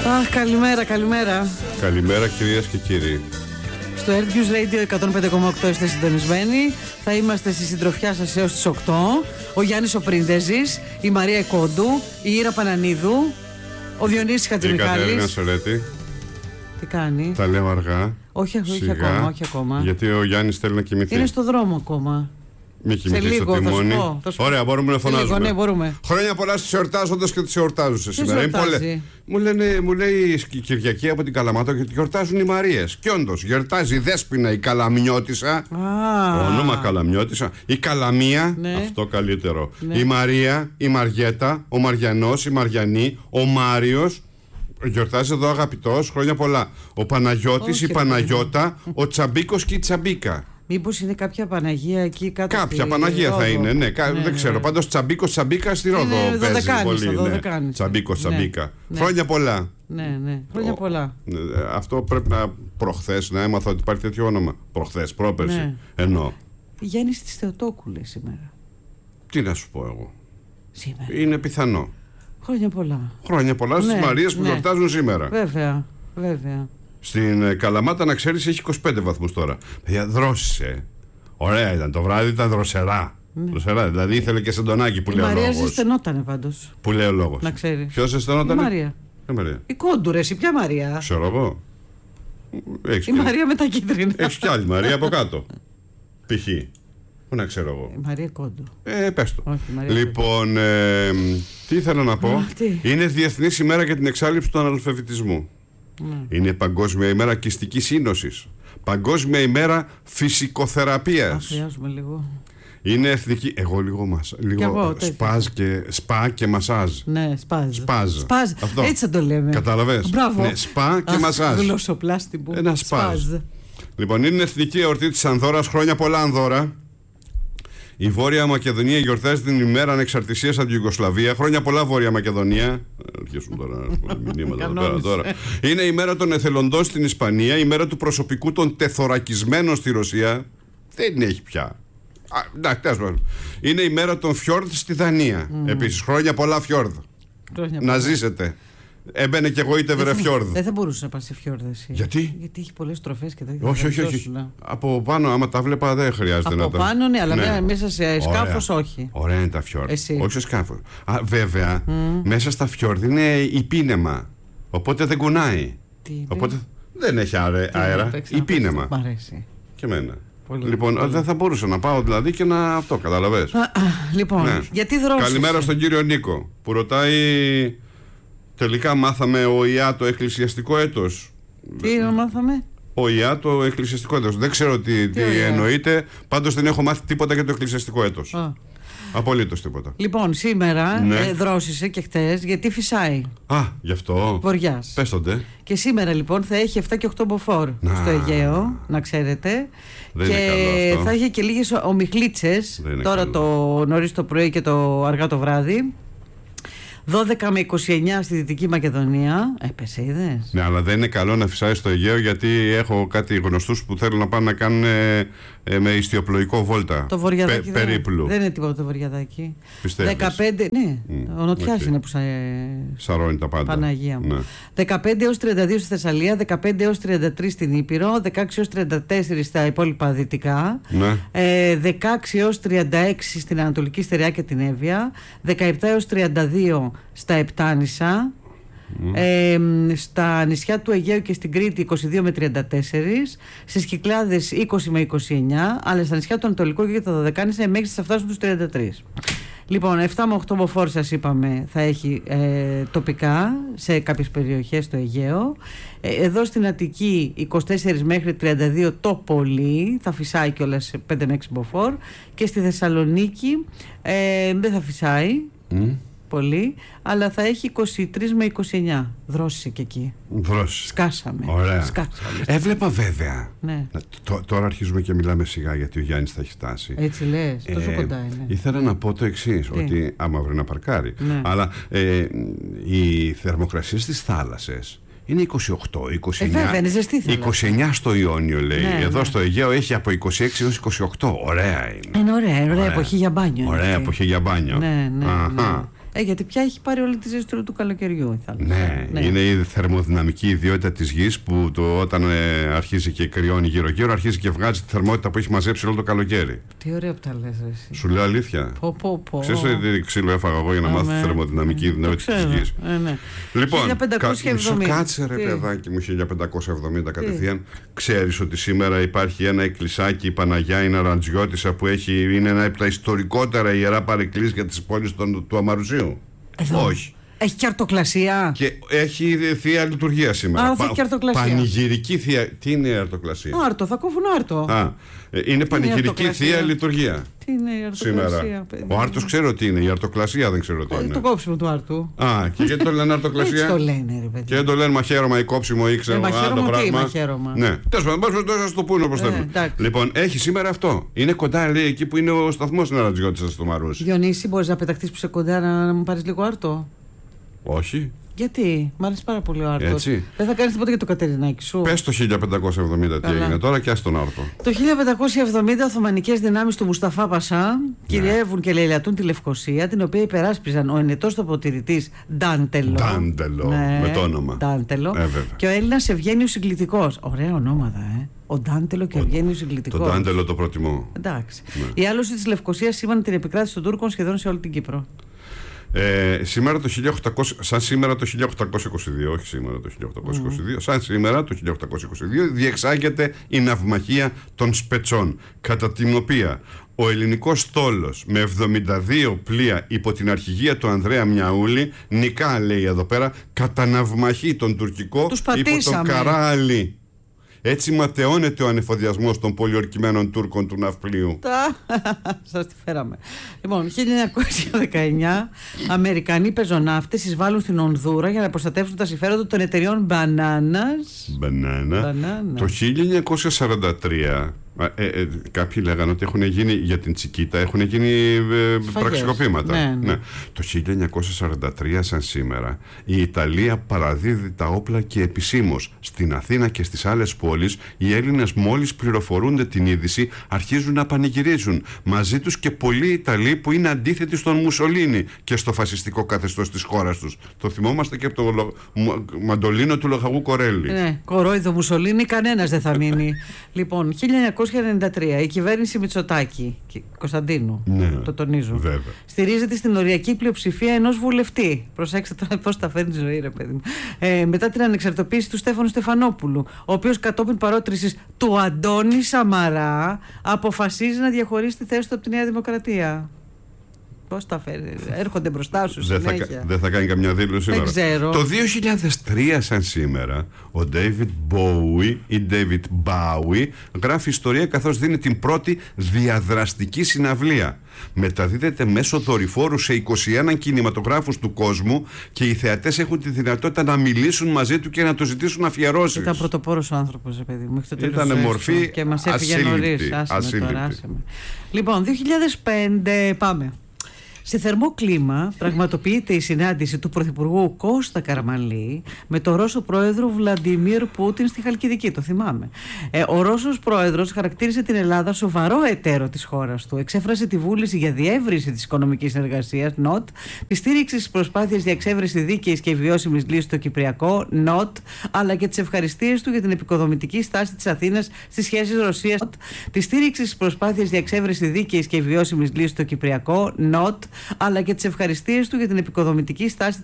Αχ, καλημέρα, καλημέρα. Καλημέρα κυρίες και κύριοι. Στο Earth News Radio 105,8 είστε συντονισμένοι. Θα είμαστε στη συντροφιά σας έως τις 8. Ο Γιάννης ο Πρίντεζης, η Μαρία Κόντου, η Ήρα Πανανίδου, ο Διονύσης Χατζημιχάλης. Η Κατερίνα Σολέτη. Τι κάνει? Τα λέω αργά. Όχι ακόμα, όχι ακόμα. Γιατί ο Γιάννης θέλει να κοιμηθεί. Είναι στο δρόμο ακόμα. Μην κοιμηθεί στο τιμόνι. Ωραία, μπορούμε να φωνάζουμε. Λίγο, ναι, μπορούμε. Χρόνια πολλά στους εορτάζοντες και τους εορτάζουσες σήμερα. Μου λέει η Κυριακή από την Καλαμάτα γιατί γιορτάζουν οι Μαρίες. Και όντως, γιορτάζει η Δέσποινα η Καλαμιώτισσα. Όνομα Καλαμιώτισσα. Η Καλαμία, ναι. Αυτό καλύτερο. Ναι. Η Μαρία, η Μαριέτα, ο Μαριανός, η Μαριανή, ο Μάριος. Γιορτάζει εδώ αγαπητός, χρόνια πολλά. Ο Παναγιώτης, η Παναγιώτα, ο Τσαμπίκος και η Τσαμπίκα. Μήπως είναι κάποια Παναγία εκεί κάτω? Κάποια Παναγία θα είναι, ναι, δεν ξέρω. Πάντως Τσαμπίκος, Τσαμπίκα στη Ρόδο παίζει πολύ. Ναι. Τσαμπίκος, Τσαμπίκα. Ναι. Χρόνια πολλά. Ναι, χρόνια πολλά. Αυτό πρέπει να προχθές να έμαθα ότι υπάρχει τέτοιο όνομα. Προχθές, πρόπερση. Ναι. Εννοώ. Γέννηση της Θεοτόκου λέει σήμερα. Τι να σου πω εγώ. Σήμερα. Είναι πιθανό. Χρόνια πολλά. Χρόνια πολλά στις Μαρίες που γιορτάζουν σήμερα. Βέβαια. Στην Καλαμάτα, να ξέρεις, έχει 25 βαθμούς τώρα. Παιδιά, δρόσησε. Ωραία ήταν το βράδυ, ήταν δροσερά. Ναι. Δροσερά, δηλαδή ήθελε και σεντονάκι που λέει ο λόγος. Η Μαρία ζεσθενότανε πάντως. Που λέει ο λόγος. Να ξέρεις. Ποιος ζεσθενότανε? Η Μαρία. Η Κόντουρες, η ποια Μαρία? Ξέρω εγώ. Η Μαρία με τα κίτρινα. Έχεις κι άλλη Μαρία από κάτω. Π.χ. Πού να ξέρω εγώ. Η Μαρία Κόντου. Πες το. Λοιπόν, τι ήθελα να πω. Είναι Διεθνής ημέρα για την εξάλληψη του αναλφαβητισμού. Είναι Παγκόσμια ημέρα κιστικής σύνοσης. Παγκόσμια ημέρα φυσικοθεραπείας. Χρειάζομαι λίγο. Είναι εθνική. Εγώ λίγο σπα και μασάζ. Ναι, σπάζ. Αυτό. Έτσι θα το λέμε. Καταλαβες. Μπράβο. Ναι, σπα και μασάζ. Γλωσσοπλάστη μου. Ένα σπάζ. Λοιπόν, είναι εθνική εορτή της Ανδόρας. Χρόνια πολλά, Ανδόρα. Η Βόρεια Μακεδονία γιορτάζει την ημέρα ανεξαρτησίας από την Ιουγκοσλαβία. Χρόνια πολλά, Βόρεια Μακεδονία. Αρχίσουν τώρα μηνύματα τώρα. Είναι η μέρα των εθελοντών στην Ισπανία, η μέρα του προσωπικού των τεθωρακισμένων στη Ρωσία. Δεν έχει πια. Είναι η μέρα των φιόρδ στη Δανία. Επίσης, χρόνια πολλά, φιόρδ. Να ζήσετε. Έμπαινε κι εγώ είτε φιόρδ. Δεν θα μπορούσε να πας σε φιόρδ εσύ. Γιατί? Γιατί έχει πολλές τροφές και δεν. Όχι. Από πάνω, άμα τα βλέπα, δεν χρειάζεται να τα. Από πάνω, ναι, αλλά μέσα σε σκάφος όχι. Ωραία είναι τα φιόρδ. Όχι σε σκάφος. Βέβαια, μέσα στα φιόρδ είναι υπήνεμα. Οπότε δεν κουνάει. Οπότε δεν έχει αέρα. Υπήνεμα. Μ' αρέσει. Και εμένα. Λοιπόν, δεν θα μπορούσα να πάω δηλαδή και να αυτό, καταλαβες. Λοιπόν, γιατί δρόσες. Καλημέρα στον κύριο Νίκο που ρωτάει. Τελικά μάθαμε ΟΗΑ το εκκλησιαστικό έτος. Τι μάθαμε? ΟΗΑ το εκκλησιαστικό έτος. Δεν ξέρω τι εννοείται. Πάντως δεν έχω μάθει τίποτα για το εκκλησιαστικό έτος. Απολύτως τίποτα. Λοιπόν, σήμερα δρόσησε και χτες γιατί φυσάει. Γι' αυτό. Βοριάς. Πες τότε. Και σήμερα λοιπόν θα έχει 7 και 8 μποφόρ στο Αιγαίο, να ξέρετε. Δεν και θα έχει και λίγες ομιχλίτσες τώρα το νωρίς το πρωί και το αργά το βράδυ. 12 με 29 στη Δυτική Μακεδονία. Έπεσε, είδες. Ναι, αλλά δεν είναι καλό να φυσάει στο Αιγαίο γιατί έχω κάτι γνωστούς που θέλουν να πάνε να κάνουν με ιστιοπλοϊκό βόλτα. Το βορειαδάκι περίπλου. Δεν είναι τίποτα το βορειαδάκι. Πιστεύεις? 15, ναι. Ο Νοτιάς είναι που σαρώνει τα πάντα. Παναγία μου. Ναι. 15 έως 32 στη Θεσσαλία, 15 έως 33 στην Ήπειρο, 16 έως 34 στα υπόλοιπα δυτικά, 16 έως 36 στην Ανατολική Στερεά και την Εύβοια, 17 έως 32 στα Επτάνησα, στα νησιά του Αιγαίου και στην Κρήτη 22 με 34, στις Κυκλάδες 20 με 29, αλλά στα νησιά του Ανατολικού και τα Δωδεκάνησα μέχρι να φτάσουν τους 33. Λοιπόν, 7 με 8 μποφόρ σας είπαμε θα έχει τοπικά σε κάποιες περιοχές στο Αιγαίο. Εδώ στην Αττική 24 μέχρι 32 το πολύ, θα φυσάει κιόλας 5 με 6 μποφόρ, και στη Θεσσαλονίκη δεν θα φυσάει πολύ, αλλά θα έχει 23 με 29. Δρόσησε και εκεί. Σκάσαμε. Ωραία. Σκάσαμε. Έβλεπα βέβαια. Ναι. Τώρα αρχίζουμε και μιλάμε σιγά γιατί ο Γιάννης θα έχει φτάσει. Έτσι λες, τόσο κοντά είναι. Ήθελα να πω το εξής, ότι άμα βρει να παρκάρει. Ναι. Αλλά οι θερμοκρασίες στις θάλασσες είναι 28, 29, 29 στο Ιόνιο λέει. Ναι, εδώ στο Αιγαίο έχει από 26 έως 28. Ωραία είναι. Είναι ωραία εποχή για μπάνιο. Ωραία εποχή για μπάνιο. Ναι. Γιατί πια έχει πάρει όλη τη ζέστη του καλοκαιριού. Ναι, είναι η θερμοδυναμική ιδιότητα της γης που όταν αρχίζει και κρυώνει γύρω-γύρω, αρχίζει και βγάζει τη θερμότητα που έχει μαζέψει όλο το καλοκαίρι. Τι ωραία που τα λες, εσύ. Σου λέω αλήθεια. Ξέρεις τι ξύλο έφαγα εγώ για να μάθω τη θερμοδυναμική ιδιότητα της γης. Λοιπόν, κάτσε ρε παιδάκι μου, 1570 κατευθείαν. Ξέρεις ότι σήμερα υπάρχει ένα εκκλησάκι, η Παναγιά η Ναραντζιώτισσα, που είναι ένα από τα ιστορικότερα ιερά παρεκκλήσια της πόλης του Αμαρουσίου? Όχι. Έχει και αρτοκλασία. Και έχει θεία λειτουργία σήμερα. Άρα θα έχει και αρτοκλασία. Πανηγυρική θεία. Τι είναι η αρτοκλασία? Άρτο, θα κόβουν άρτο. Είναι πανηγυρική θεία λειτουργία. Τι είναι η αρτοκλασία, παιδί? Ο άρτος ξέρω τι είναι. Η αρτοκλασία δεν ξέρω τι είναι. Το κόψιμο του άρτου. Και γιατί το λένε αρτοκλασία? Έτσι το λένε, ρε παιδί. Και δεν το λένε μαχαίρωμα ή κόψιμο ή ξέρω άλλο πράγμα. Μαχαίρωμα. Ναι. Τέλος πάντων, θα το πούνε όπως θέλουν. Λοιπόν, έχει σήμερα αυτό. Είναι κοντά, λέει, εκεί που είναι ο σταθμός Ναρατζιώτισσας στο Μαρούσι. Διονύση, μπορείς να πεταχτείς που σε κοντά να μου πάρεις λίγο άρτο? Όχι. Γιατί? Μ' αρέσει πάρα πολύ ο άρτος. Έτσι. Δεν θα κάνεις τίποτα για το Κατερινάκι σου? Πες το 1570 τι έγινε τώρα και ας τον άρτο. Το 1570 Οθωμανικές δυνάμεις του Μουσταφά Πασά κυριεύουν και λαιλατούν τη Λευκοσία, την οποία υπεράσπιζαν ο ενετός τοποτηρητής Ντάντελο. Ντάντελο, με το όνομα. Ντάντελο. Και ο Έλληνας Ευγένιος Συγκλητικός. Ωραία ονόματα, Ο Ντάντελο και ο Ευγένιος Συγκλητικός. Το Ντάντελο το προτιμώ. Εντάξει. Η άλωση της Λευκοσίας σήμανε την επικράτηση των Τούρκων σχεδόν σε όλη την Κύπρο. Σήμερα το 1800, σαν σήμερα το 1822, όχι σήμερα το 1822, σαν σήμερα το 1822 διεξάγεται η ναυμαχία των Σπετσών, κατά την οποία ο ελληνικός στόλος με 72 πλοία υπό την αρχηγία του Ανδρέα Μιαούλη νικά, λέει εδώ πέρα, καταναυμαχεί τον τουρκικό υπό τον Καράλη. Έτσι ματαιώνεται ο ανεφοδιασμός των πολιορκημένων Τούρκων του ναυπλίου. Σας τη φέραμε. Λοιπόν, 1919 Αμερικανοί πεζοναύτες εισβάλλουν στην Ονδούρα για να προστατεύσουν τα συμφέροντα των εταιριών Μπανάνας. Το 1943 κάποιοι λέγανε ότι έχουν γίνει για την Τσικίτα, έχουν γίνει πραξικοπήματα. Ναι. Το 1943 σαν σήμερα η Ιταλία παραδίδει τα όπλα και επισήμως στην Αθήνα και στις άλλες πόλεις. Οι Έλληνες μόλις πληροφορούνται την είδηση αρχίζουν να πανηγυρίζουν. Μαζί τους και πολλοί Ιταλοί που είναι αντίθετοι στον Μουσολίνι και στο φασιστικό καθεστώς της χώρας τους. Το θυμόμαστε και από το μαντολίνο του λοχαγού Κορέλη. Ναι, κορόιδο Μουσολίνι κανένας δεν θα μείνει. Λοιπόν, 1993 η κυβέρνηση Μητσοτάκη Κωνσταντίνου, το τονίζω, βέβαια, στηρίζεται στην οριακή πλειοψηφία ενός βουλευτή. Προσέξτε τώρα πώς τα φέρνει η ζωή, ρε παιδί μου. Μετά την ανεξαρτοποίηση του Στέφανου Στεφανόπουλου, ο οποίος κατόπιν παρότρησης του Αντώνη Σαμαρά αποφασίζει να διαχωρίσει τη θέση του από τη Νέα Δημοκρατία. Πώς τα φέρει, έρχονται μπροστά σου συνέχεια. Δεν θα κάνει καμιά δήλωση σήμερα. Δεν ξέρω. Το 2003 σαν σήμερα ο David Bowie ή David Bowie γράφει ιστορία καθώς δίνει την πρώτη διαδραστική συναυλία. Μεταδίδεται μέσω δορυφόρου σε 21 κινηματογράφους του κόσμου και οι θεατές έχουν τη δυνατότητα να μιλήσουν μαζί του και να του ζητήσουν αφιερώσεις. Ήταν πρωτοπόρος ο άνθρωπος, παιδί μου. Ήταν μορφή και μας έφυγε νωρίς. Λοιπόν, 2005 πάμε. Σε θερμό κλίμα πραγματοποιείται η συνάντηση του Πρωθυπουργού Κώστα Καραμανλή με τον Ρώσο πρόεδρο Βλαντιμίρ Πούτιν στη Χαλκιδική. Το θυμάμαι. Ο Ρώσος πρόεδρος χαρακτήρισε την Ελλάδα σοβαρό εταίρο της χώρας του. Εξέφρασε τη βούληση για διεύρυνση της οικονομικής συνεργασίας, ΝΟΤ, τη στήριξη στις προσπάθειες για εξέβρεση δίκαιης και βιώσιμης λύσης στο Κυπριακό, ΝΟΤ, αλλά και τις ευχαριστίες του για την επικοδομητική στάση της Αθήνας στις σχέσεις Ρωσίας, τη στήριξη στις προσπάθειες για εξέβρεση δίκαιης και βιώσιμης λύσης στο Κυπριακό, ΝΟΤ, αλλά και τις ευχαριστίες του για την επικοδομητική στάση